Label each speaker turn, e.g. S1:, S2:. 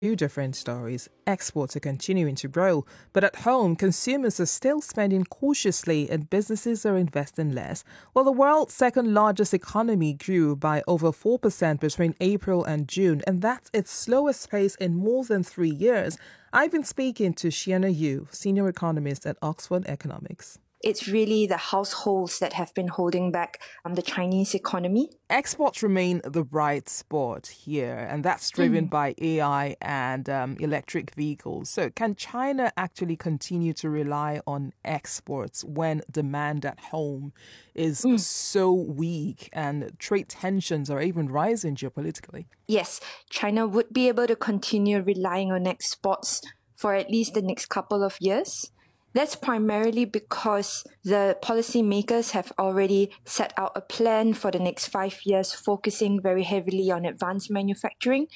S1: Two different stories. Exports are continuing to grow, but at home, consumers are still spending cautiously and businesses are investing less. While the world's second largest economy grew by over 4% between April and June, and that's its slowest pace in more than 3 years. I've been speaking to Shiana Yu, senior economist at Oxford Economics.
S2: It's really the households that have been holding back the Chinese economy.
S1: Exports remain the bright spot here, and that's driven by AI and electric vehicles. So can China actually continue to rely on exports when demand at home is so weak and trade tensions are even rising geopolitically?
S2: Yes, China would be able to continue relying on exports for at least the next couple of years. That's primarily because the policymakers have already set out a plan for the next 5 years, focusing very heavily on advanced manufacturing.